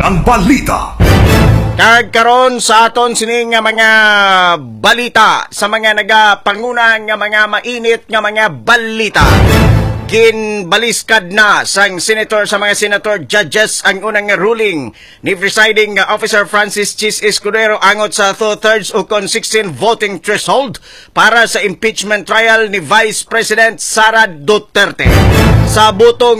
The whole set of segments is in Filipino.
ang balita. Kagkaron sa aton sining nga mga balita sa mga nagapanguna nga mga mainit nga mga balita. Ginbaliskad na sang senator sa mga senator judges ang unang ruling ni presiding officer Francis Chis Escudero angot sa 2/3 o kon 16 voting threshold para sa impeachment trial ni Vice President Sara Duterte. Sa butong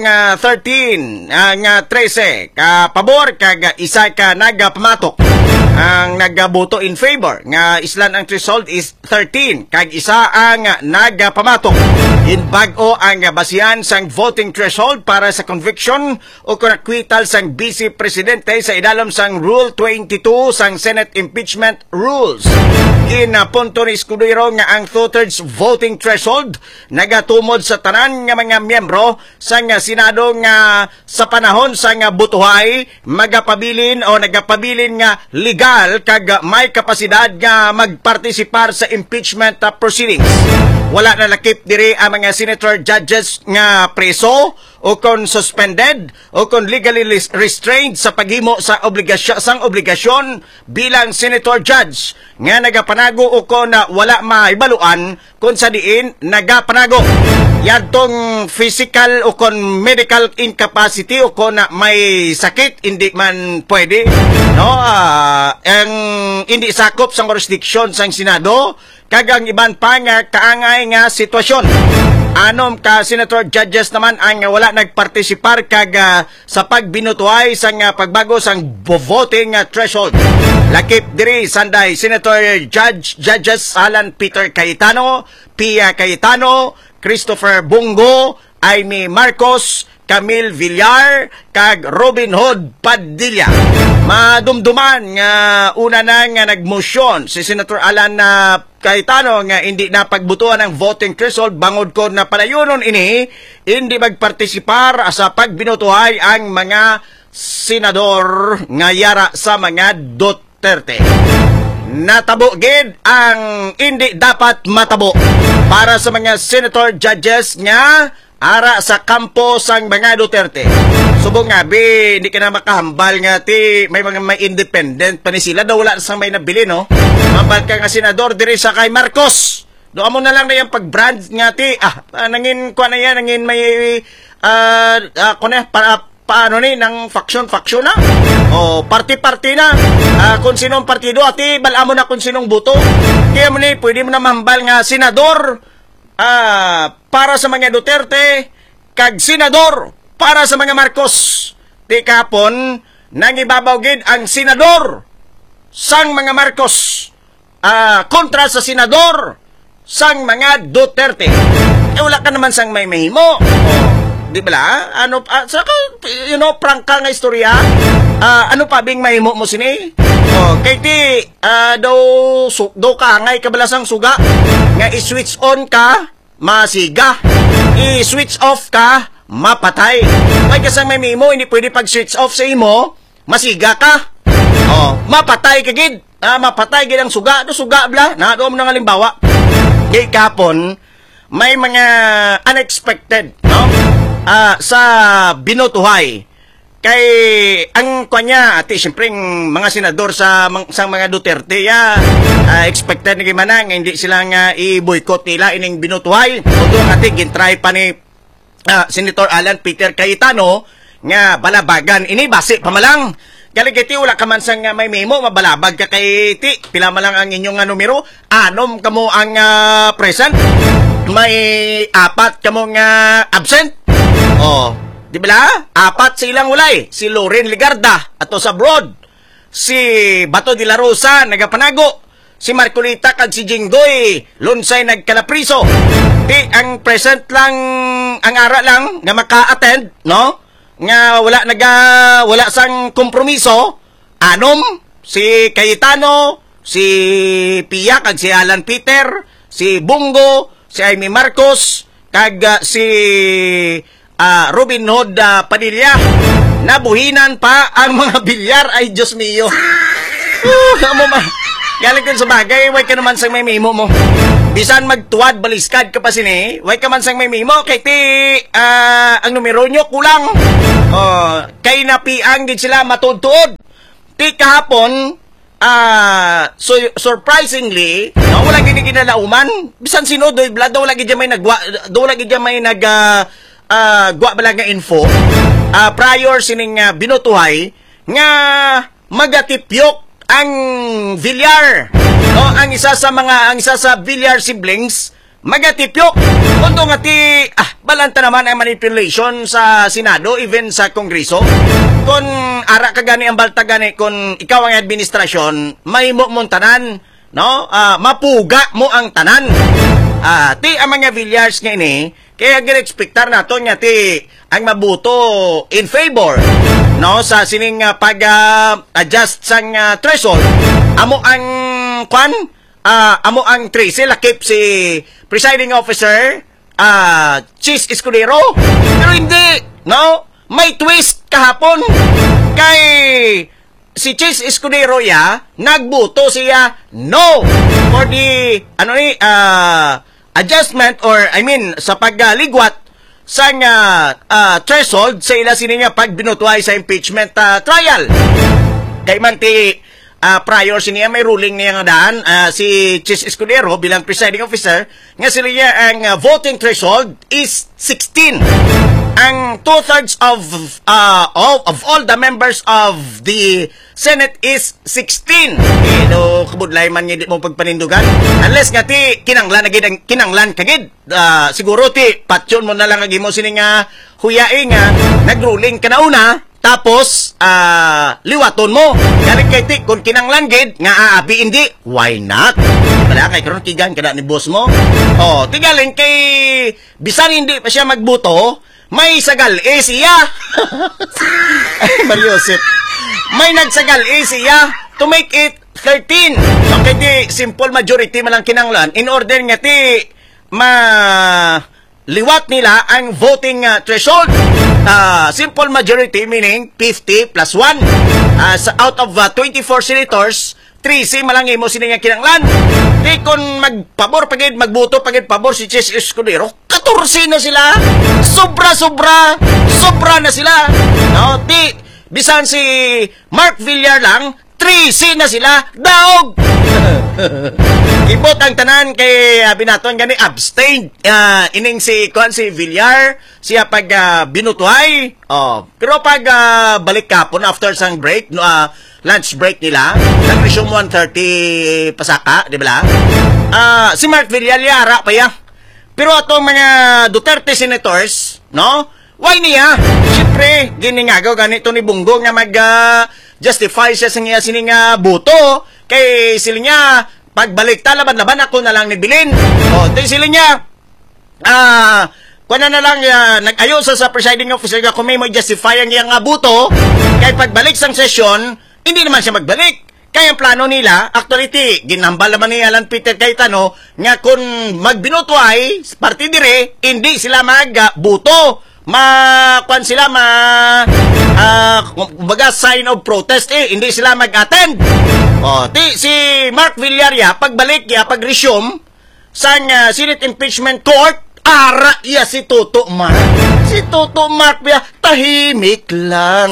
13 nga 13 ka pabor kag isa ka nagapamatok. Ang nagaboto in favor nga islan ang threshold is 13 kag isa ang nagapamatok. Inbag-o ang basihan sang voting threshold para sa conviction o acquittal sang Vice Presidente sa idalom sang Rule 22 sang Senate Impeachment Rules. Ginapunto ni Escudero nga ang 2/3 voting threshold nagatumod sa tanan nga mga miyembro sang Senado nga sa panahon sang butuhay magapabilin o nagapabilin nga legal kag may kapasidad nga magpartisipar sa impeachment proceedings. Wala na lakip diri ang mga senator judges nga preso o kon suspended o kon legally restrained sa paghimo sa obligasyon bilang senator judge nga nagapanago o kon wala maibaluan kung sa diin nagapanago. Yadtong physical o kon medical incapacity o kon may sakit hindi man pwede no ang hindi sakop sang jurisdiction sang Senado kag ang iban pa nga kaangay nga sitwasyon. Anom ka senator judges naman ang wala nagpartisipar kag sa pagbinutuhay sang pagbago sang voting threshold. Lakip diri sanday senator judges Alan Peter Cayetano, Pia Cayetano, Christopher Bungo, Amy Marcos, Camille Villar, kag Robin Hood Padilla. Madumduman nga una na nga nagmosyon si Senator Alan Cayetano nga hindi na pagbutuan ang voting threshold bangod ko na palayonon ini hindi magpartisipar sa pagbinutuhay ang mga senador nga yara sa mga Duterte. Natabo gid ang hindi dapat matabo para sa mga senator judges nga ara sa kampo sang mga Duterte. Subong nga bi hindi ka na makahambal nga ti may mga may independent pa ni sila daw wala sang may nabili no. Mambal ka nga senador diri sa kay Marcos. Do amo na lang na yung pag-brand nga ti nangin ko na yan nangin may para paano ni ng faction na o party na kung sinong partido ati balamo na kung sinong buto kaya mo ni pwede mo na mahambal nga senador para sa mga Duterte kag senador para sa mga Marcos. Di kapon nangibabaw gid ang senador sang mga Marcos kontra sa senador sang mga Duterte. Wala ka naman sang may mahimo. Di ba? Ano saka prangka nga istorya. Ano pa bing mahimo mo sini? Kay ti do ka ngay kabalasang suga nga i-switch on ka masiga, i-switch off ka mapatay. May kasang may mimo hindi pwede pag-switch off sa imo masiga ka. Mapatay ka gid. Mapatay gid ang suga. Do suga bla na do mo nang halimbawa. Kay kapon may mga unexpected no? Sa binutuhay kay ang kanya ati siyempre mga senador sa mga Duterte expected ni manang hindi sila nga i-boycott nila ining binutuhay. Although ati gintry pa ni Senator Alan Peter Cayetano nga balabagan ini base pa malang kaligiti wala ka man sang may memo mabalabag ka kay ti pila man lang ang inyong numero anom kamo ang present may apat kamo nga absent di ba? Apat silang ulay. Si Loren Ligarda ato sa abroad. Si Bato de la Rosa nagapanago. Si Marcolita kag si Jinggoy Lunsay nagkalapriso. Di ang present lang ang ara lang nga maka-attend, no? Nga wala sang kompromiso. Anom si Cayetano, si Pia kag si Alan Peter, si Bungo, si Amy Marcos kag si Robin Hood Padilla. Nabuhinan pa ang mga bilyar. Ay, Diyos mio. Galing ko sa bagay, way ka naman sang may mimo mo. Bisan magtuwad, baliskad ka pa sini, way ka man sang may mimo. Kay ti, ang numero nyo kulang. Kay napiang din sila matudtuod. Ti kahapon, so surprisingly, no, wala gini kinalauman. Bisan sino doy blad daw lagi diyan may gwa bala nga info. Prior sining binutuhay nga magatipyok ang Villar. No, ang isa sa Villar siblings magatipyok. Kundo nga ti balanta naman ang manipulation sa Senado, even sa Kongreso. Kung ara ka gani ang balta gani, kung ikaw ang administrasyon, may mo mong tanan, no? Mapuga mo ang tanan. Ti ang mga Villars nga ini, kaya gin-expectar nato nga ti ang mabuto in favor, no, sa sining pag-adjust sang threshold. Amo ang amo ang trace lakip si presiding officer Chis Escudero. Pero hindi, no? May twist kahapon kay si Chis Escudero nagbuto siya no for the adjustment, or I mean sa pagligwat sa threshold sa ila sininga pagbinutuay sa impeachment trial. Kay man ti prior siya may ruling niya nga daan si Chis Escudero bilang presiding officer nga sila niya ang voting threshold is 16. Ang 2/3 of all the members of the Senate is 16. Pero kabudlay man niya di mo pagpanindugan unless nga ti kinanglan kagid. Siguro ti patyon mo na lang agi mo sini nga huyaing nagruling ka na una. Tapos, liwaton mo. Galing kay ti, kung kinanglan gid nga aabi hindi, why not? Wala kay karon kigan kada ni boss mo. Tigaling kay bisan hindi pa siya magbuto, may sagal siya. Ay, Mariosep. May nagsagal siya to make it 13. So, kay ti, simple majority malang kinanglan in order nga ti liwat nila ang voting threshold. Simple majority meaning 50 plus 1. Out of 24 senators, 3 malangi mo sininga kinanglan. Di kung magpabor pagid, magbuto pagid pabor si Chis Escudero, 14 na sila. Sobra na sila. No, di bisan si Mark Villar lang 3 na sila, daog. Ibot ang tanan kay binaton gani abstain ining si Villar siya pag binutuhay. Pero pag balik kapon after sang break, lunch break nila, nag-resume 1:30 pasaka, di ba? Si Mark Villar yara pa ya. Pero atong mga Duterte senators, no? Why niya? Siyempre, giningagaw ganito ni Bungo nga justify siya sa niya sining buto kay sila niya pagbalik laban-laban ako na lang ni Bilin. Tayo sila niya kuha na lang nag-ayo sa presiding officer kung may justify ang iyang buto kay pagbalik sang session hindi naman siya magbalik. Kaya ang plano nila, actually ginambal naman ni Alan Peter Cayetano nga kung magbinutuay party dire hindi sila magbuto. Kuan sila kumbaga sign of protest hindi sila mag-attend. Si Mark Villar pagbalik pag-resume sa Senate Impeachment Court, ara si Toto Mark. Si Toto Mark tahimik lang.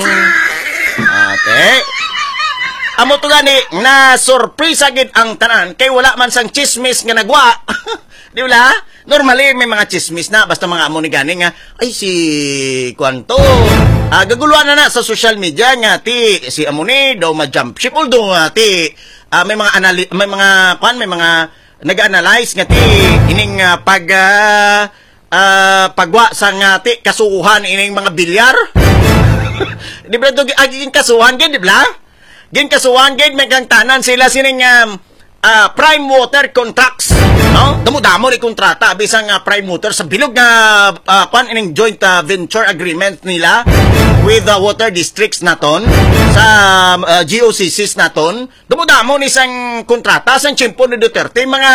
Amo to gani na surprise agad ang tanan kay wala man sang chismis nga nagwa. Di ba? Normally may mga chismis na basta mga amo ni gani nga ay si kwanto gaguluhan na sa social media nga si amo ni daw ma-jump ship although may mga nag-analyze nga ining pagwa sa kasuhan ining mga bilyar. Di ba do aging kasuhan gid, di ba? Gin kasuhan gid may kang tanan sila sining prime water contracts, no? Damo-damo ni kontrata bisang prime water sa bilog nga ining joint venture agreement nila with the water districts naton sa GOCCs naton. Damo-damo ni sang kontrata sang tiyempo ni Duterte mga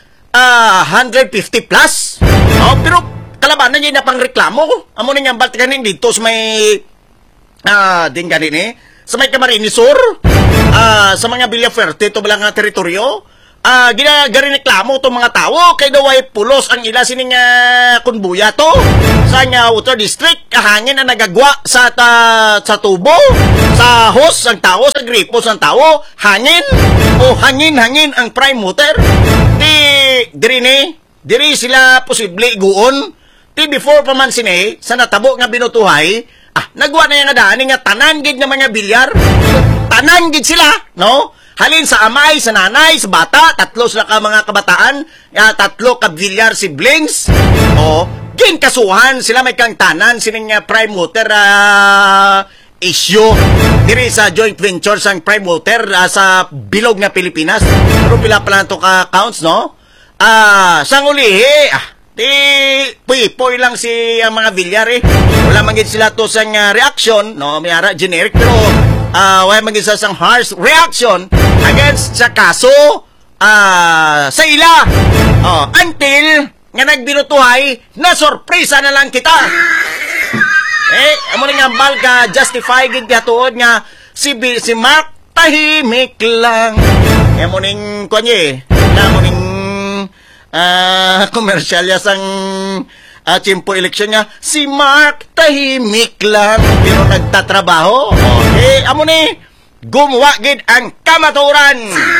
150 plus. Pero kalabanan niya na pang reklamo. Amo ni nga balt kaning dito sa may din ganini sa may Camarines Sur, sa mga Villafuerte, ito balang teritoryo, ginagarireklamo itong mga tao kay daw ay pulos ang ila sining kunbuya to sa water district kahangin na nagagwa sa tubo sa hose ang tao sa gripos ang tao hangin o hangin ang prime water diri sila posible iguon before pa man sini sa natabo nga binutuhay nagwa na yung daanin nga tanan gid nga mga bilyar tanan gid sila no. Halin sa amay, sa nanay, sa bata, tatlo sila ka mga kabataan, tatlo ka bilyar siblings. Ginkasuhan sila may kang tanan sining prime water issue. Diri sa joint venture sang prime water sa bilog nga Pilipinas. Pero pila pala to ka counts, no? Sang ulihi, puy lang si mga bilyar Wala magid sila to sang reaction, no? Mayara generic pero wala magid sa sang harsh reaction against sa kaso sa ila. Until nga nagbinutuhay na sorpresa na lang kita. Amo nga ambal ka justify gid gatuod nga si Mark tahimik lang. Amo ning konye, amo ning commercial ya sang chimpo election niya, si Mark tahimik lang pero nagtatrabaho. Amo ni gumawa gid ang kamaturan.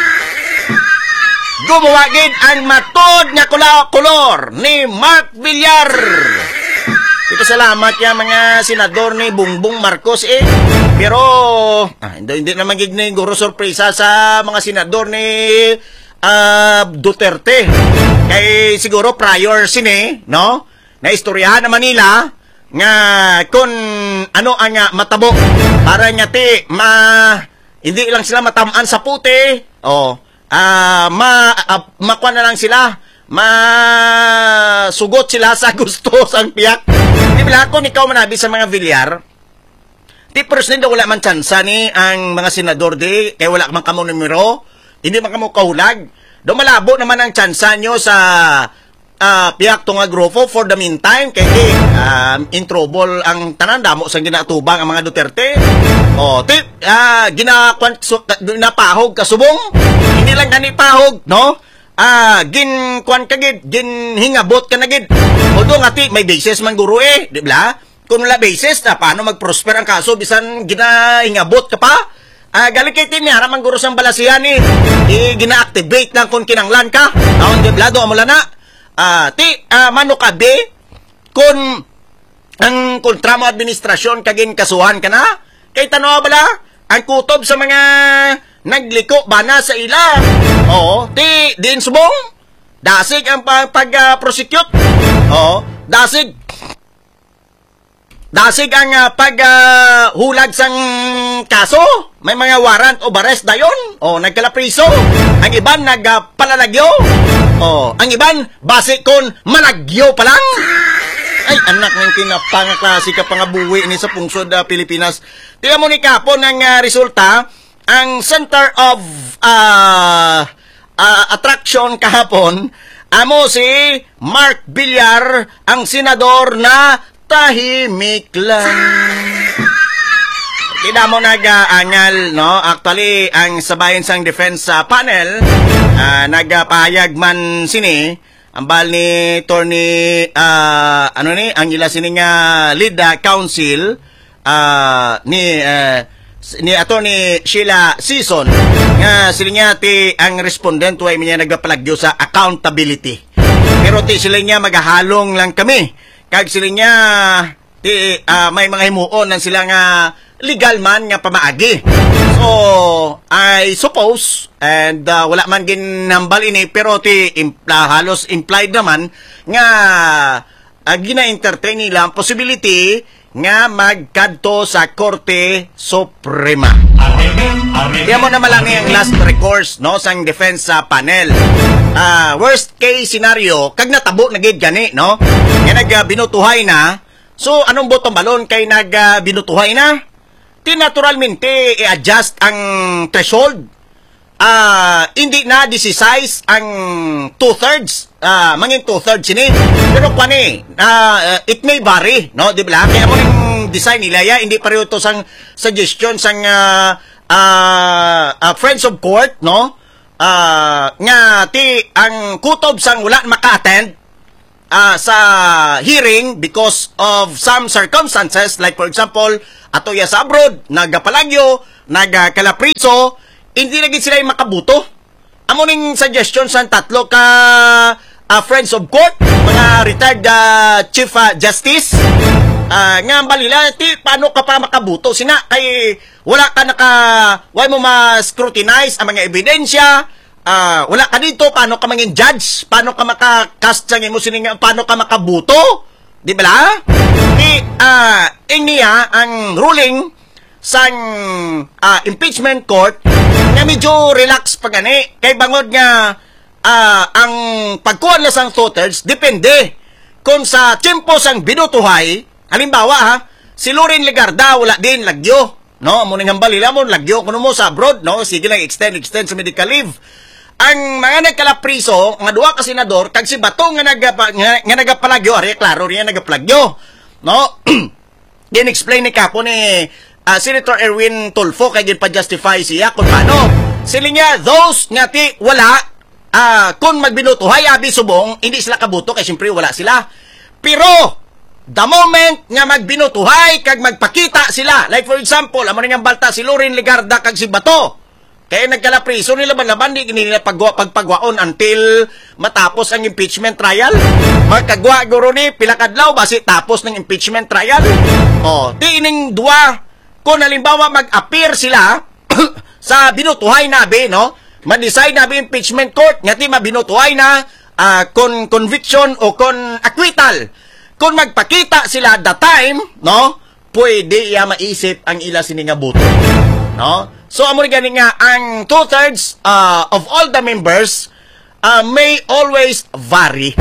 Gumawa gid ang matod nga kolor ni Mark Villar. Ito salamat ya mga senador ni Bongbong Marcos Pero hindi naman gid ni guro sorpresa sa mga senador ni Duterte. Kay siguro prior sini, no? Na istoryahan na Manila nga kung ano ang matabo para nga hindi lang sila matamaan sa puti makuha na lang sila masugot sila sa gusto sang piyak. Di ba kung ikaw manabi sa mga Villar percent wala man tsansa ni ang mga senador kaya wala man kamo numero hindi man kamo kahulag do malabo naman ang tsansa nyo sa piyak to nga grupo for the meantime kay in trouble ang tanan damo sang ginatubang ang mga Duterte ginapahog kasubong hindi lang gani pahog no ginhingabot ka na gid although ngati may basis man guro di ba kung wala basis paano mag-prosper ang kaso bisan ginahingabot ka pa galing kay tinyara man guro sang balasihan gina-activate lang kung kinanglan ka taon di blado amula na mano ka kung ang kontra mo administrasyon kagin kasuhan ka na kay tanaw bala ang kutob sa mga nagliko bana sa ila din subong dasig ang pag-prosecute dasig ang paghulag sang kaso may mga warrant o arrest dayon nagkalapriso ang iban nagpalalagyo ang iban base kon malagyo pa lang ay anak ng kinapanga klase ka pangabuhi ni sa pungsod Pilipinas. Tiga mo ni kapon ang resulta ang center of attraction kahapon amo si Mark Villar ang senador na tahimik lang. Kita mo nag-angal, no? Actually, ang sabayan sang defense panel, nagpahayag man sini, ang bal ni Tony, ang ila sining lead counsel, ni Attorney Sheila Season, nga sila ang respondent, way niya nagpalagyo sa accountability. Pero sila niya maghahalong lang kami. Kag sila niya, may mga himuon ng sila nga legal man nga pamaagi. So, I suppose, and wala man ginambal ini, pero halos implied naman nga gina-entertain nila ang possibility nga magkadto sa Korte Suprema. Diyan mo naman lang yung last recourse, no, sang defense panel. Worst case scenario, kag natabo na gid gani, no? Nga nagbinutuhay na. So, anong bottom balon kay nagbinutuhay na? Naturalmente i-adjust ang threshold. Hindi na decisize ang 2/3. Mangin 2/3 ini. Pero pani, it may vary, no? Di ba? Kaya mo ning design nila hindi pareho to sang suggestion sang friends of court, no? nga ti ang kutob sang wala maka-attend sa hearing because of some circumstances, like for example ato ya sa abroad, nagapalagyo, nagkalapriso, hindi na gid sila makabuto. Amo ning suggestion sa tatlo ka friends of court, mga retired chief justice, nga balila ti paano ka pa makabuto sina kay wala mo ma-scrutinize ang mga ebidensya. Wala ka dito, paano ka maging judge? Paano ka maka-cast sa mo sining, paano ka makabuto? Di ba la? Niya ang ruling sang impeachment court nga medyo relax pa gani. Kay bangod nga ang pagkuha na sang two-thirds, depende kung sa tiempo sang binutuhay. Halimbawa si Loren Legarda wala din lagyo. No, mo ning hambalila mo lagyo kuno mo sa abroad, no? Sige lang extend sa medical leave. Ang mga nagkalapriso, nga duha ka senador, kag si Bato nga nagapalagyo, ari klaro riya nagapalagyo, no? Din-explain ni kapo ni Senator Erwin Tulfo kay ginpa-justify siya kung paano. Sila niya, those nga ti wala, kung magbinutuhay abi subong, hindi sila kabuto kay siyempre wala sila. Pero the moment nga magbinutuhay kag magpakita sila, like for example, amo ning balta si Loren Legarda kag si Bato, kaya nagkalapriso nila laban di nila pagpagwaon until matapos ang impeachment trial. Magkagwa guro ni pila kadlaw basi tapos ng impeachment trial. Di ining duwa kung halimbawa mag-appear sila sa binutuhay nabi, no? Ma-decide nabi impeachment court ngati mabinutuhay na conviction o acquittal. Kung magpakita sila the time, no? Pwede iya maisip ang ila sininga buto, no? So amo gani nga ang two-thirds of all the members may always vary.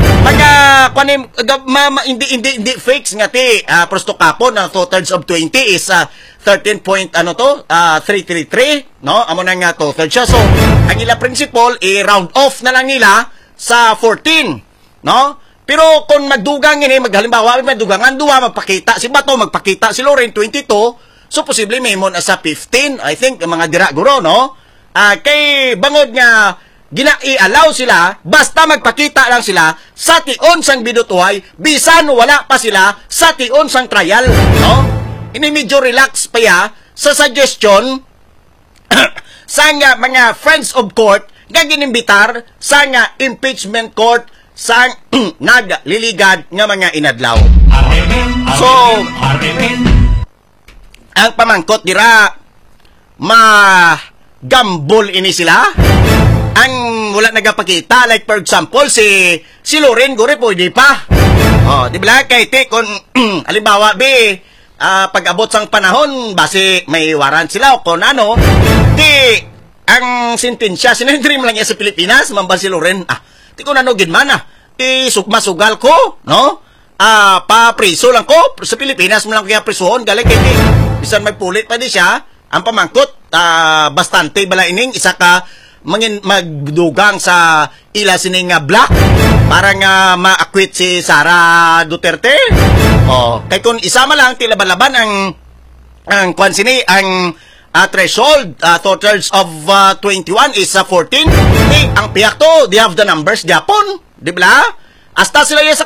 Hindi fix nga ti prosto kapon na two-thirds of 20 is 13.333, no? Amo na nga two-thirds siya. So ang ila principle i-round off na lang nila sa 14, no? Pero kung magdugang ini, maghalimbawa magdugangan duwa magpakita si Bato, magpakita si Loren 22, so posible may mon sa 15, I think mga dira guro, no? Kay bangod nga gina-i-allow sila basta magpakita lang sila sa tion sang binutuhay bisan wala pa sila sa tion sang trial, no? Ini medyo relax pa ya sa suggestion sa nga mga friends of court nga ginimbitar sa nga impeachment court sa nagliligad nga mga inadlaw. So ang pamangkot dira magambol ini sila ang wala nagapakita, like for example si Loren Gore pwede pa, di ba kay te kung halimbawa pag-abot sang panahon base may warrant sila o kung ano di ang sentensya sinendrim lang niya sa Pilipinas mambal si Loren, di ko nanogin man sugmasugal ko, no? Pa-priso lang ko sa Pilipinas mo lang kaya prisuhon galing kay bisan magpulit pa di siya ang pamangkot bastante bala ining isa ka magdugang sa ila sining black para nga ma-acquit si Sara Duterte. Kay kung isama lang tilabalaban ang kwan sini ang threshold, two-thirds of 21 is 14. Ang piyak to, they have the numbers Japon, di ba? Hasta sila yan sa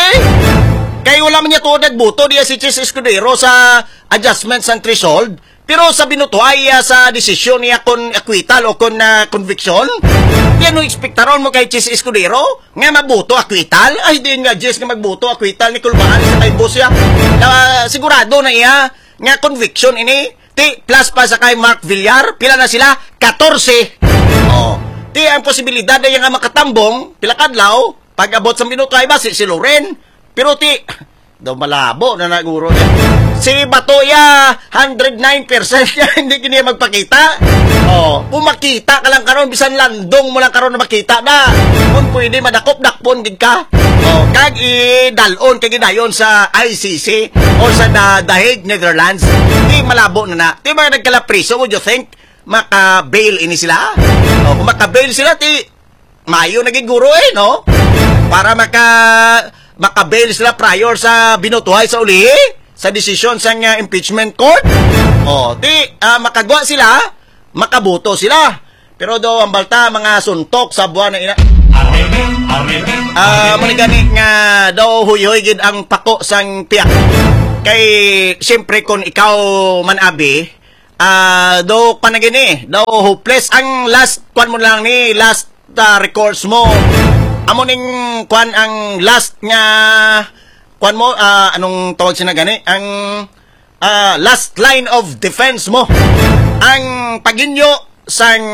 14. Kaya wala man niya to nagbuto diya si Chis Escudero sa adjustments and threshold. Pero sa binutuay sa desisyon niya kung acquittal o kung conviction, yan yung ekspektaron mo kay Chis Escudero nga mabuto acquittal. Ay din nga Jess nga magbuto acquittal ni Kulbahan sa kay boss ya. Sigurado na iya nga conviction ini plus pa sa kay Mark Villar, pila na sila? 14. Ti ang posibilidad na yung makatambong, pila kadlaw, pag-abot sa minuto ay ba si Loren. Pero daw malabo na naguro niya. Si Batoya, 109% niya, hindi kiniya magpakita. Kung makita ka lang karon bisan landong mo lang karon na makita na. Kung pwede, madakop-dakpon gid ka. Kag i-dalon, kag i-dayon sa ICC o sa The Hague, Netherlands. Di malabo na na. Di ba nagkalapriso, would you think, maka-bail ini sila? Kung maka-bail sila, mayo naging guro no? Para maka-bail sila prior sa binutuhay sa uli, sa desisyon sa impeachment court. Makagawa sila, makabuto sila. Pero do ang balta mga suntok sa buwan na ina. Manigani nga daw huy-huy gid ang pako sang piyak. Kay siyempre kung ikaw man abi, daw panagini, daw hopeless ang last kwan mo lang ni last records mo. Amo ning kwan ang last nga kwan mo anong tawag sina gani? Ang last line of defense mo. Ang paginyo sang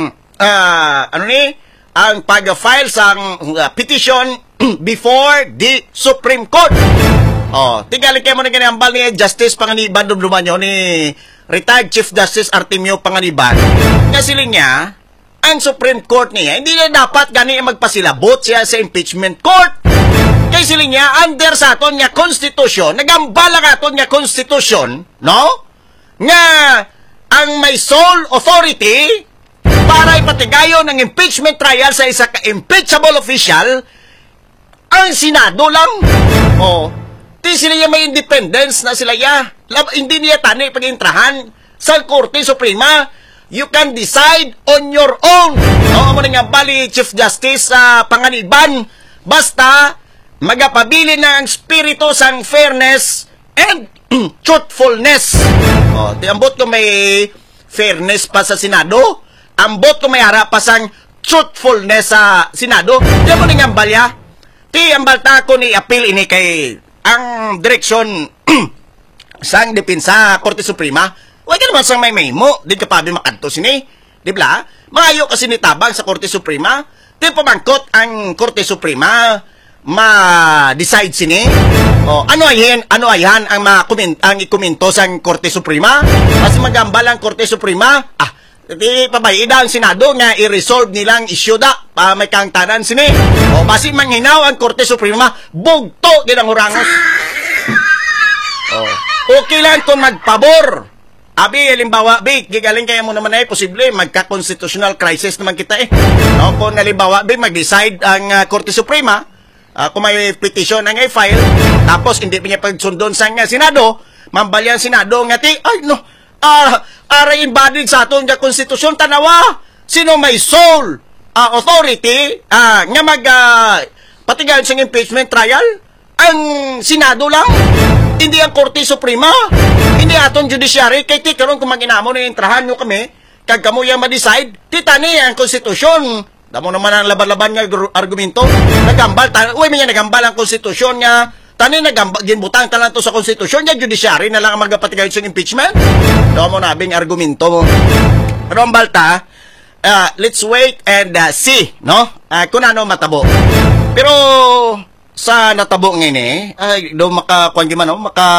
ano ni ang pag-file sang petition before the Supreme Court. Tigali kayo mo na ganyan ni Justice Panganiban Dumdumanyo ni retired Chief Justice Artemio Panganiban. Kasi niya, ang Supreme Court niya, hindi na dapat gani magpasilabot siya sa impeachment court. Kasi niya, under sa aton niya konstitusyon, nagambala ka aton niya konstitusyon, no? Nga, ang may sole authority para ipatigayon ng impeachment trial sa isa ka-impeachable official, ang Senado lang. Di sila niya may independence na sila ya. Hindi niya tani pag-intrahan sa Korte Suprema. You can decide on your own. Mo nga bali Chief Justice Panganiban, basta magapabili na ang spirito sang fairness and truthfulness. Ambot ko may fairness pa sa Senado, ambot ko may harap pa sang truthfulness sa Senado. Di mo nga balya. Ti ambalta ko ni appeal ini kay ang direksyon sang depensa Korte Suprema. Huwag ka naman sang may memo. Di ka pa makadto sini. Di ba? Maayo kasi nitabang sa Korte Suprema. Di pamangkot ang Korte Suprema ma-decide sini. Ano ayan ang ikomento sang Korte Suprema? Kasi magambal ang Korte Suprema. Di pabayida ang Senado nga i-resolve nilang issue da pa may kangtanan sini. Basi manghinaw ang Korte Suprema, bugto din ang urangos. Okay lang kung magpabor. Abi, halimbawa, gigaling kaya mo naman posible magka-constitutional crisis naman kita kung halimbawa, mag-decide ang Korte Suprema, kung may petition ang i-file, tapos hindi pa niya pagsundon sa Senado, mambalyan Senado nga aray embodied sa atong konstitusyon tanawa. Sino may sole authority nga patigayon sa impeachment trial? Ang Senado lang. Hindi ang Korte Suprema. Hindi atong judiciary. Kay ti karon kung maginamo na intrahan nyo kami, kag kamo yung ma-decide, titani ang konstitusyon. Damo naman ang laban-laban nga argumento. Nagambal, nagambal ang konstitusyon nga. Tani ginbutang talan to sa konstitusyon niya, judiciary na lang ang magapatigayon sa impeachment. Doon mo nabing argumento mo. Pero ang balta, let's wait and see, no? Kung ano matabo. Pero sa natabo ngayon do makakuan gyud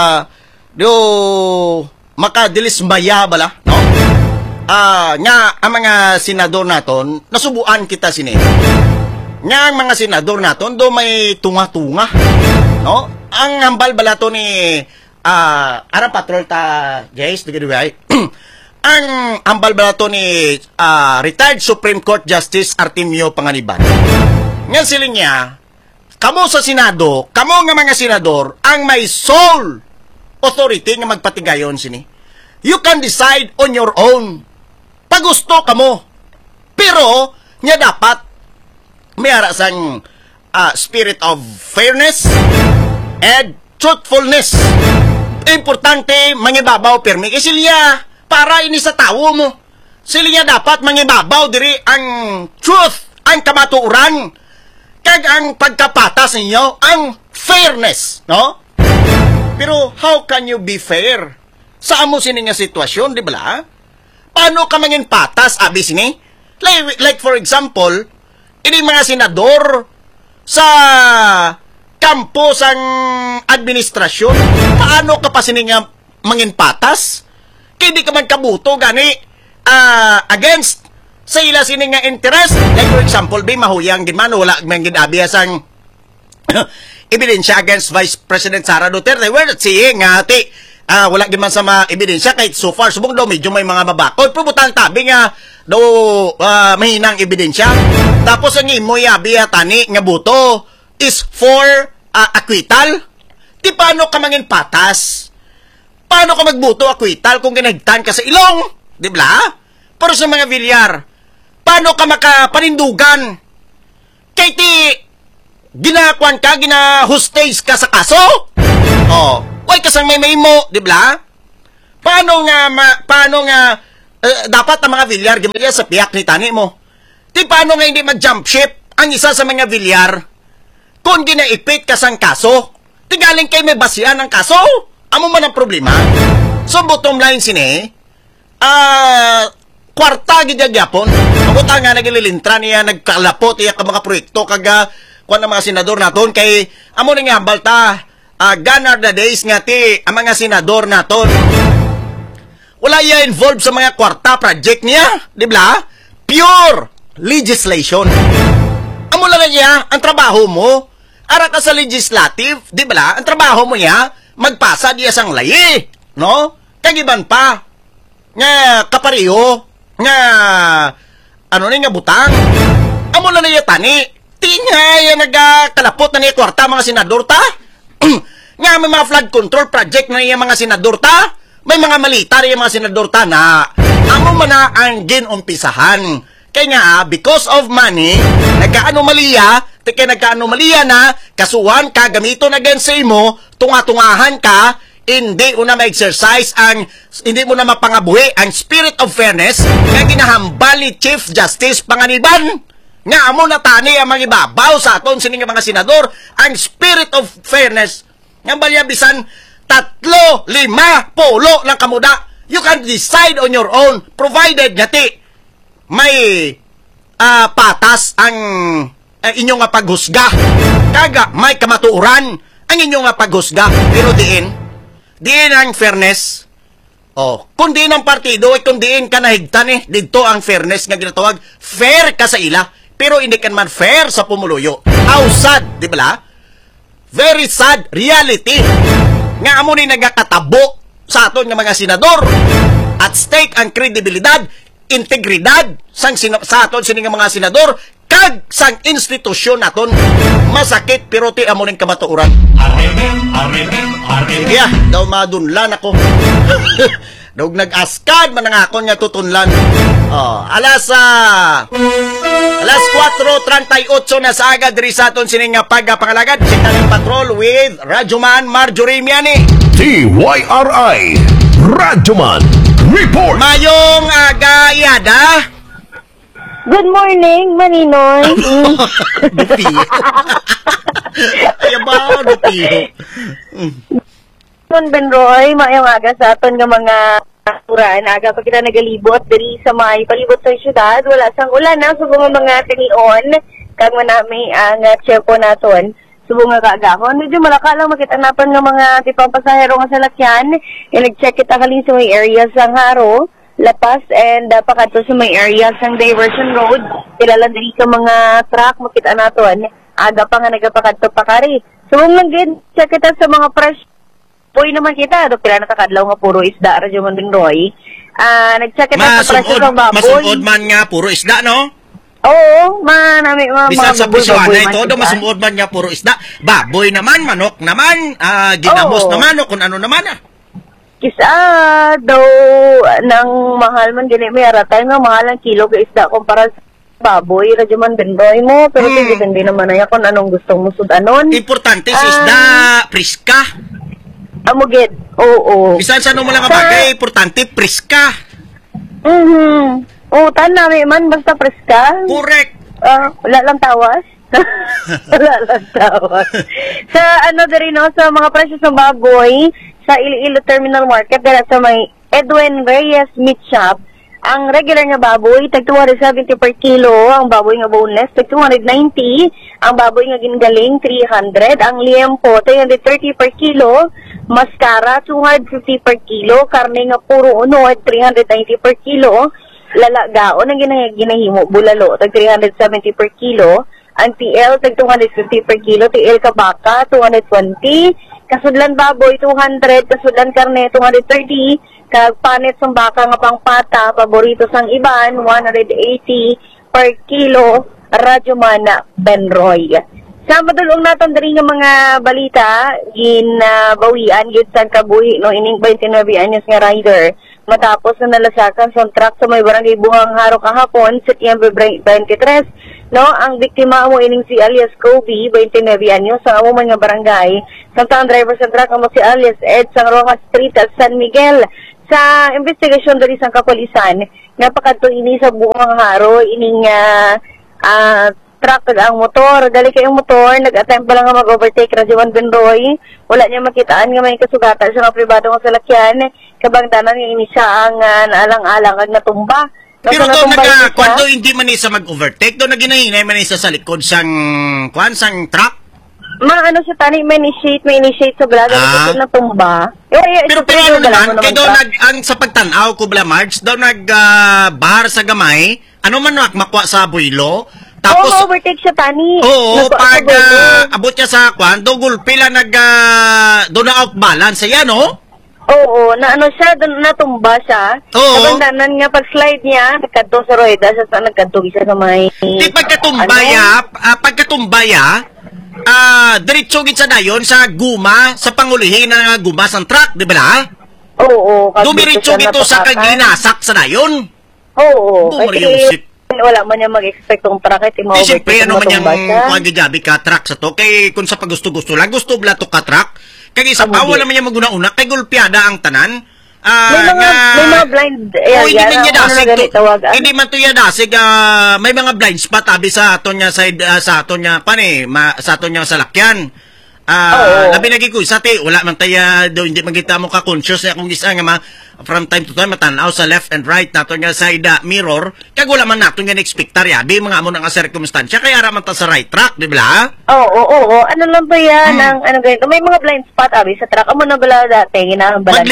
makadilismaya bala, no? Nga ang mga senador naton nasubuan kita sini. Nga ang mga senador naton do may tunga-tunga, no? Ang hambal bala to ni ara patrol ta guys digay. Ang hambal bala to ni retired Supreme Court Justice Artemio Panganiban. Nga siling niya, kamo sa Senado, kamo nga mga senador ang may sole authority nga magpatigayon sini. You can decide on your own. Pag gusto kamo. Pero nya dapat may arasang spirit of fairness and truthfulness. Importante mangibabaw permi kay silya para ini sa tawo mo. Silya dapat mangibabaw diri ang truth, ang kamatuoran, kag ang pagkapatas ninyo, ang fairness, no? Pero how can you be fair sa amo sini nga sitwasyon, di ba? Paano ka mangin patas abi sini? Like for example, ini mga senador sa kampo sang administrasyon, paano ka pa sini nga mangin patas? Kaya di ka man kabuto gani against sa ila sini nga interest. Like for example, mahuyang din man wala man gid abi sang ebidensya against Vice President Sara Duterte. We're not saying wala gid man sa mga ebidensya kahit so far subong daw medyo may mga mabakod. Pero butang tabi nga daw mahinang ebidensya. Tapos ang imoy abi tani nga buto is for acquittal. Di paano ka mangin patas? Paano ka magbuto acquittal kung ginagtan ka sa ilong? Di ba? Pero sa mga Villar, Paano ka makapanindugan? Kay ti ginakuan ka, gina-hostage ka sa kaso? Oh, way kasang may mo, di ba? Paano nga dapat ang mga bilyar gimaya sa piyak ni tani mo? Di paano nga hindi mag-jump ship ang isa sa mga bilyar? Kung ginaipit ka sang kaso, di galing kay may basihan ang kaso? Amo man ang problema. So bottom line sini, kwarta gidyapon. Mabuta nga nagililintra niya, nagkalapot iya ka mga proyekto kaga kuan ang mga senador naton kay amo ni nga hambal ta ganar the days nga ti ang mga senador naton. Wala iya involved sa mga kwarta project niya, di ba? Pure legislation. Amo lang niya ang trabaho mo. Ara ka sa legislative, di ba? Ang trabaho mo niya magpasa diya sang layi, no? Kagiban pa nga kapareho nga ano ni nga butang. Amo na niya tani. Tingay nagkalapot na niya kwarta mga senador ta. Nga may mga flood control project na niya mga senador ta. May mga malita niya mga senador ta na amo man na ang ginumpisahan. Kaya nga because of money, nagka-anomalya na kasuhan ka, gamito na gan sa imo, tunga-tungahan ka, hindi mo na ma-exercise hindi mo na mapangabuhi ang spirit of fairness nga ginahambal ni Chief Justice Panganiban. Nga amo na tani ang mga ibabaw sa aton sining mga senador ang spirit of fairness. Nga balya bisan 3, 5, 10 lang kamuda. You can decide on your own provided ngati may patas ang inyong paghusga. Kaga may kamatuoran ang inyong paghusga. Pero diin ang fairness. Oh, kung diin ang partido, kung diin ka nahigtan dito ang fairness nga ginatawag, fair ka sa ila, pero hindi ka man fair sa pumuluyo. How sad, di ba? Very sad reality. Nga amo ni nagakatabo sa aton nga mga senador. At stake ang kredibilidad, integridad sa aton sining mga senador, kag sang institusyon naton. Masakit pero ti amo ning kamatuoran. Sige daw madunlan ako. Daw nag-askad man ang akon nga tutunlan. Alas 4:38 na sa agad diri sa aton sining nga pagpangalagad si Kaling Patrol with Radyoman Marjorie Miani. TYRI Radyoman Report. Mayong aga Iada. Good morning, Maninoy. Dupiyo. Ay ba, dupiyo. Mon Benroy, maayong aga sa aton nga mga turan. Aga pa kita nagalibot diri sa may palibot sa syudad. Wala sang ulan na subong mga tanion kag manami ang tiyempo naton. Subong nga kaagahon. Medyo malaka lang makita-napan nga mga tipang pasahero nga salakyan. Nag-check kita kalin sa may areas sang Haro, Lapas, and pakadto sa may areas sang Diversion Road. Ilalan diri ka mga truck makita naton. Aga pa nga nagapakadto pakari. Subong lang gid check kita sa mga fresh Poy naman kita, pila nakakadlaw nga puro isda, Radyo Mandinroy. Nag-check kita sa presyo ng baboy. Masumod man nga puro isda, no? Oo, manami bisan sa Busuan na ito, masumod man nga puro isda. Baboy naman, manok naman, ginamos naman, o kung ano naman. Kisa daw nang mahal man gini may aratay nga mahal ang kilo ka isda kumpara sa baboy, Radyo Mandinroy mo. Pero hindi naman na kung anong gustong musud anon. Importante si isda, priska. Amugid, oo. Bisan sa ano mo lang kabagay, importante, preska. Tan namin man, basta preska. Correct. Wala lang tawas. Wala lang tawas. Sa sa mga presyo sa baboy, sa Iloilo Terminal Market, dahil sa may Edwin Reyes Meat Shop, ang regular nga baboy, tag 270 per kilo, ang baboy nga boneless, tag 290, ang baboy nga gingaling, 300, ang liempo, 330 per kilo, mascara, 250 per kilo, karne nga puro unod, 390 per kilo, lalagaon ang ginahimo, bulalo, tag 370 per kilo, ang TL, tag 250 per kilo, TL kabaka, 220, kasudlan baboy, 200, kasudlan karne, 230, kag panet sang baka nga pangpata, paborito sang iban, 180 per kilo, Radyoman Benroy. Sa madulong naton diri nga mga balita, ginabawian gyud sa kabuhi no ining 29 anyos nga rider matapos na nalasakan sa truck sa may barangay Buhang Haro kahapon, Setyembre 23. No, ang biktima mo ining si alias Kobe, 29 anyos, sa amo man nga barangay. Samtang driver sa truck amo si alias Ed sa Rojas Street at San Miguel. Sa investigasyon dali sa kapulisan, napakadto ini sa Buhang Haro ining truck ang motor. Dali kayong motor, nag-attempt pa lang nga mag-overtake Radyoman Benroy. Wala niya makitaan nga may kasugatan sa mga pribado ng salakyan. Kabangdanan niya ini siya ang alang-alang na tumba. Pero doon kwando hindi man isa mag-overtake, doon naginahinay man isa sa likod sang truck. Maano siya tani, may initiate sa balaga na tumba. Pero ano naman, kaya doon ang sa pagtanaw ko bala March, doon bahar sa gamay, ano man makwa sa builo. Tapos overtake siya tani. Oo, pag abot siya sa kwando, gulpi lang doon na out balance siya, no? Oo, siya, natumba siya. Oo. Kabandanan nga, pag-slide niya, nagkanto sa rueda, sa nagkanto siya sa may... Di pagkatumbaya, diretso gid sa dayon sa guma, sa pangulihin na guma sa truck, di ba na? Oo. Dumiretso gito sa kaginasak sa dayon. Oo. Bumariusip. Wala man niya mag-expect ng truck at eh, siyempre, ano man yung pagjajabi ka truck sa to. Kay kung sa pag-gusto-gusto lang, gusto bla to ka truck. Kaya isa pa, wala man niya maguna-una. Kay gulpiada ang tanan. May mga blind area. Hindi man niya dasig. Hindi man to niya dasig. May mga blind spot, abi sa aton niya side, sa aton niya, sa aton niya salakyan. Labi nagi ko, wala man tayo, hindi magkita mo ka-conscious na kung isa nga from time to time matanaw sa left and right nato nga side mirror kag wala man nato nga expectar yabi mga amo nga circumstansya kaya ra man ta sa right track di ba? Oo. Ano lang ba yan ang ganito may mga blind spot abi sa truck amo na bala dati ginabalan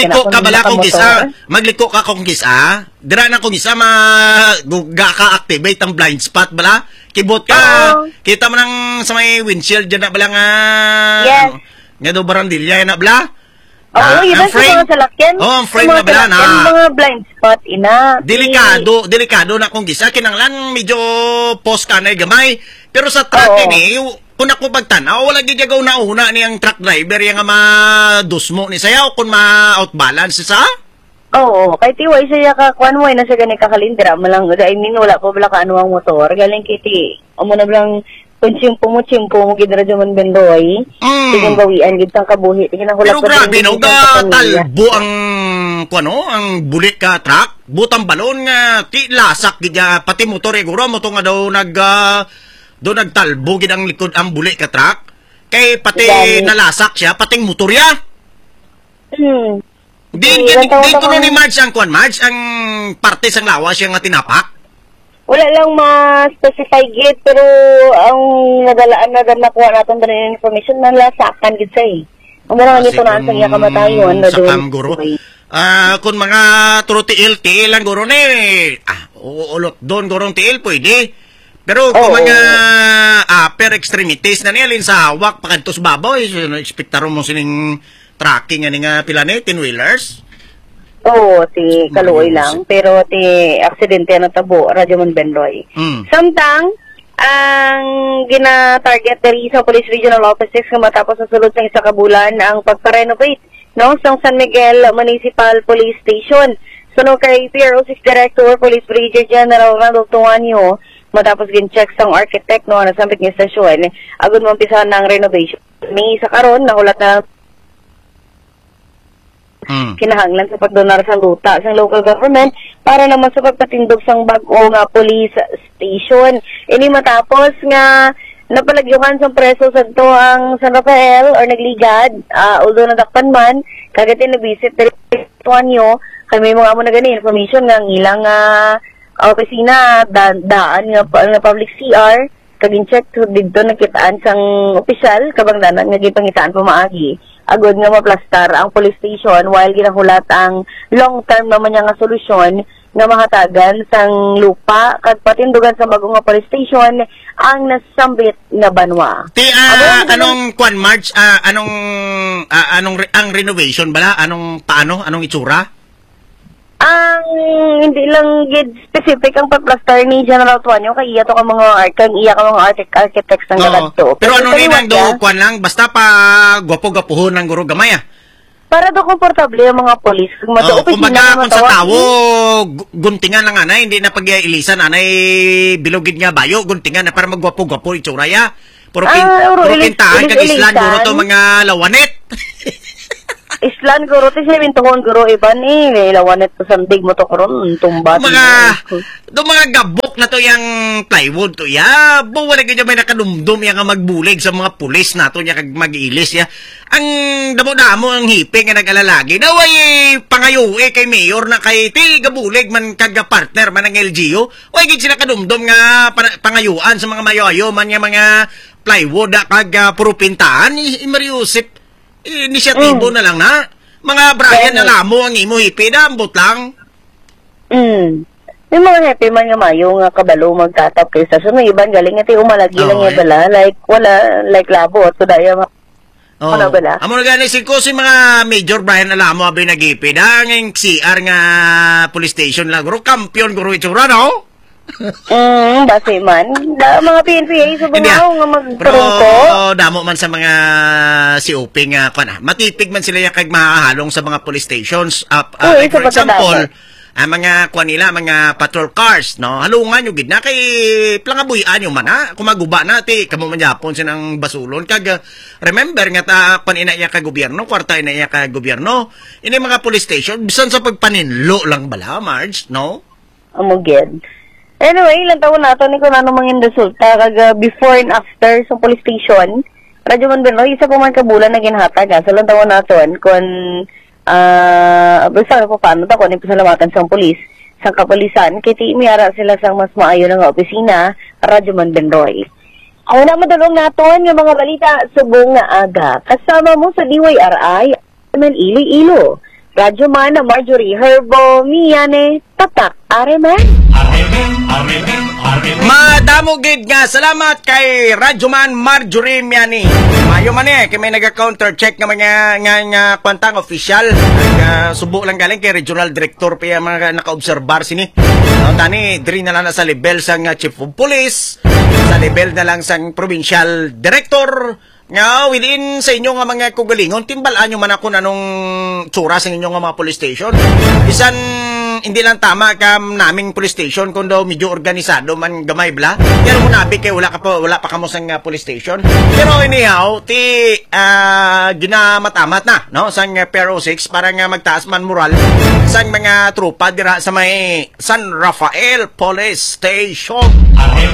magliko ka kung gisa dira na kung gisa ka-activate ang blind spot bala kibot ka kita mo nang sa may windshield dyan na bala nga nga do barandilya na bala. Yun ang mga salakyan. Ang frame na bala na. Mga blind spot, Delikado na kung gisa. Kinanglan, medyo post ka na gamay. Pero sa truck ini, kung ako pagtanaw, wala gigagaw na una ni ang truck driver yung madusmo ni sayaw kung ma-outbalance sa? Oo, kahit iway siya kakwanway na siya gani kakalindra. Wala po bala ka ano ang motor. Galing kiti, amo na bilang chimpo mo gidra Radyoman Benroy. Tingin gawian gid sang kabuhi. Tingin pero grabe no, talbo ang bulik ka truck, butang balon nga ti lasak gid pati motor guro mo to nga daw nagtalbo gid ang likod ang bulik ka truck. Kay pati nalasak siya pating motor ya. Din ko ni Marge ang Marge ang parte sang lawas siya nga tinapak. Wala lang ma-specify gid pero ang nadalaan na nakuha natin din yung information nalasakan gid sa Ang marang nito na sa iya kamatayon sa kamguro. Kung mga turo tiil lang guro ni ulot doon gurong tiil pwede. Pero kung mga upper extremities na nilin sa hawak pakantos babaw expectaro mo sining tracking nga pila ni 10-wheelers. Oo, ti kaluoy lang. Pero ti aksidente na tabo, Radyoman Benroy. Samtang, ang gina-target diri sa Police Regional Office 6 matapos sa sulod sa isa ka bulan ang pagpa-renovate sa San Miguel Municipal Police Station. Suno kay PRO 6 Director Police Brigadier General Randolph Tuanyo matapos gin-check sang architect nasambit ng istasyon. Agad mo umpisahan ng renovation. May isa karon nahulat na kinahanglan sa pagdonar sa luta sa local government para naman sa pagpatindog sang bag-o nga police station. Ini matapos nga napalagyuhan sa preso sa to ang San Rafael or nagligad, although nadakpan man, kagati na-visit direktuan nyo, kay may mga amo na gani information nga ang ilang opisina, daan nga public CR, kagin-check dito nakitaan sang opisyal, kabangdanan nga gipangitaan pamaagi. Agod nga maplastar ang police station while ginahulat ang long-term naman nga solusyon nga mahatagan sang lupa kag patindugan sa bagong nga police station ang nasambit nga banwa. Anong March ang renovation bala anong itsura? Ang hindi lang gid specific ang pagplaster ni General Tuanyo kay iya to ka mga architects ng galadto. Pero ano rin ang do lang basta pa gwapo-gwapuhon ng guro gamay para do komportable ang mga polis. Kumbaga kung sa tao, guntingan lang anay, hindi na pag-iilisan anay bilogid nga bayo, guntingan na para magwapo-gwapo itsura ya. Puro pintahan kag islan guro to mga lawanet. Islan guro ti siya mintuhon guro iban lawanet to sandig mo to karon tumba. Mga gabok na to yang plywood to ya. Wala gyud may nakadumdum yang magbulig sa mga pulis nato nya kag mag-ilis ya. Ang damo-damo ang hipe nga nag-alalagi. Naway pangayo kay mayor na kay ti gabulig man kag partner man ng LGU. Way gid sila kadumdum nga pangayuan sa mga mayo-ayo man nga mga plywood kag puro pintahan Mariusip. Inisyatibo na lang na. Mga Brian na lamo ang imo hipi na, ambot lang. May mga happy man nga mayo nga kabalo magtatap kayo sa sunod. Iban galing iti umalagi lang yung bala. Like, wala, like labo at kudaya wala bala. Amo na ganisin ko si mga Major Brian na lamo abay nag-hipi na. Ngayong CR nga police station lang. Guro, kampiyon guro itsura, no? Base man. Mga PNPA sa bungaw nga magtarong ko. Damo man sa mga COP nga matipig man sila yung kag mahahalong sa mga police stations. Like for example, mga nila, mga patrol cars, no? Halungan yung gid na kay plangabuyan yung man ha. Kumaguba na ti kamo man Japon sinang basulon kag remember nga ta panina iya ka gobyerno, kwarta ina iya ka gobyerno. Ini mga police station bisan sa pagpaninlo lang bala, Marge, no? Amugid. Anyway, ilang taon nato ni kung ano mangin resulta kag before and after sa police station. Radyo man Benoy, isa pa man kabulan na ginhatag sa ilang taon naton kung basta pa paano ta kung pasalamatan sa polis sa kapulisan kiti miyara sila sang mas maayo nga opisina. Radyo man Benoy. Ang na madulong naton nga mga balita subong nga aga kasama mo sa DYRI man Iloilo. Radyo man Marjorie Herbo Miyane Tatak Areman. Madamo gid nga salamat kay Radyoman Marjorie Miani. Mayo man kay may naga-counter check nga mga kwantang official. Subo lang galing kay regional director pa mga naka-obserbar sini. Tani diri na lang sa level sang chief of police, sa level na lang sang provincial director. Nga, within sa inyo nga mga kugalingon, timbalaan nyo man ako nanong tsura sa inyo nga mga police station. Isan, hindi lang tama ka naming police station kung daw medyo organisado man gamay bla. Pero mo nabi kay wala pa kamo sang police station. Pero anyhow, ginamatamat na, no? Sang Pier 06 para nga magtaas man moral sang mga trupa dira sa may San Rafael Police Station.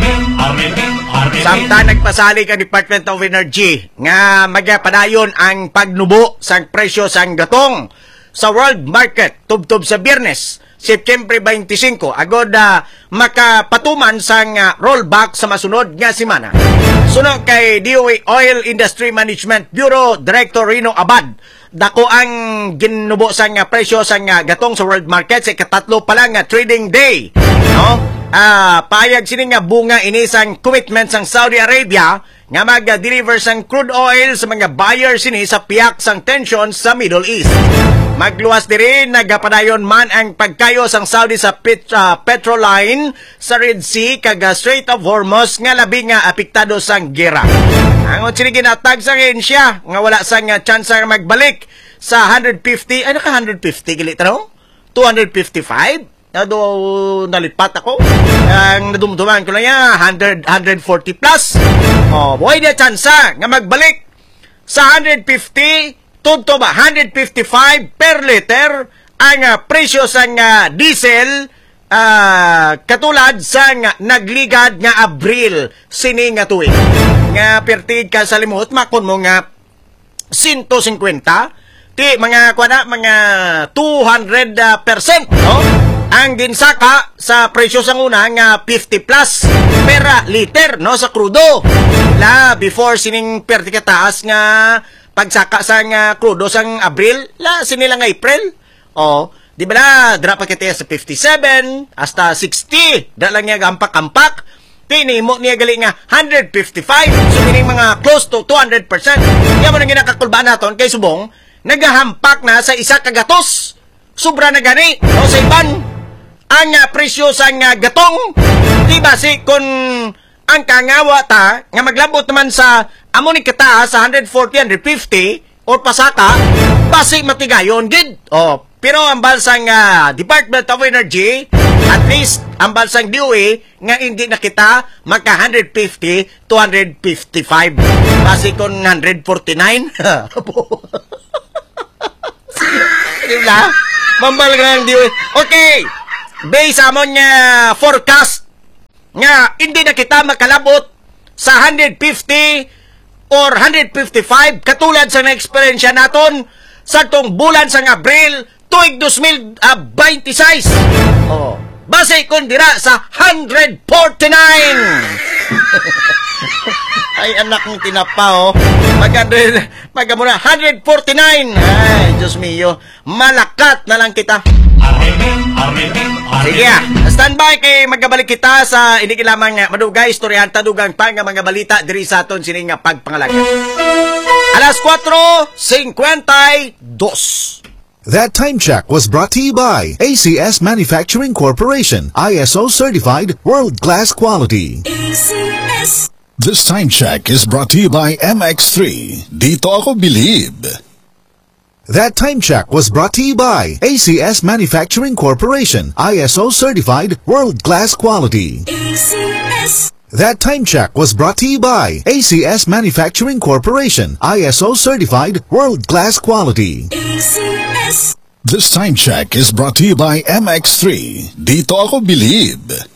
Samtang nagpasalig ang Department of Energy nga magpadayon ang pagnubo sang presyo sang gatong sa world market tubtob sa Biyernes, September 25 agod makapatuman sang rollback sa masunod nga semana. Sunod kay DOE Oil Industry Management Bureau Director Rino Abad, dako ang ginubo sang presyo sang gatong sa world market sa ikatatlo pa lang trading day, no? Payag sini nga bunga inisang commitment sang Saudi Arabia nga mag-deliver sang crude oil sa mga buyers sini sa piyak sang tension sa Middle East. Magluwas diri nagapadayon man ang pagkayo sang Saudi sa petrol line sa Red Sea kag Strait of Hormuz nga labi nga apektado sang gera. Ang sini ginatag sa ahensya nga wala sang chance nga magbalik sa 150 ay naka 150 gilit no? 255 nalitpat ako. Ang nadumduman ko lang yan, 140 plus. Buhay na tsansa nga magbalik sa 150, tunto ba, 155 per liter ang presyo sa diesel katulad sa nagligad nga Abril sini nga tuig. Nga pertig ka sa limot, makon mo nga 150, ti mga 200%, no? Ang ginsaka sa presyo sang una nga 50 plus per liter no sa krudo. La before sining perti kataas nga pagsaka sang krudo sang Abril, la sinila nga April. Di ba la dra pa kita sa 57 hasta 60. Da lang nga ampak-ampak. Tinimo niya gali nga 155. So meaning mga close to 200%. Kaya mo nang ginakakulbaan naton kay subong nagahampak na sa isa ka gatos. Sobra na gani no sa iban. Ang presyo sa gatong, di ba si kung ang kangawa ta nga maglabot naman sa amo ni kataas sa 140, 150, or pasaka, basi matigayon gid. Pero ang bansang Department of Energy, at least ang bansang DOE nga hindi na kita magka 150 to 155. Basi kon 149. Diba? Mambal ka ng DOE. Okay. Based sa amon nga forecast nga hindi na kita makalabot sa 150 or 155 katulad sa na-experience naton sa tong bulan sa Abril tuig 2026. Base kung dira sa 149. Ay, anak ng tinapa, Magamura, 149. Ay, Diyos mio. Malakat na lang kita. Sige, standby kay magabalik kita sa hindi lamang nga madugay istoryahan tadugang pa nga mga balita diri sa aton sini nga pagpangalaga. Alas 4:52. That time check was brought to you by ACS Manufacturing Corporation, ISO certified world-class quality. ACS. This time check is brought to you by MX3. Dito ako believe. That time check was brought to you by ACS Manufacturing Corporation, ISO certified world-class quality. ACS. That time check was brought to you by ACS Manufacturing Corporation, ISO certified world-class quality. ACS. This time check is brought to you by MX3. Dito ako believe.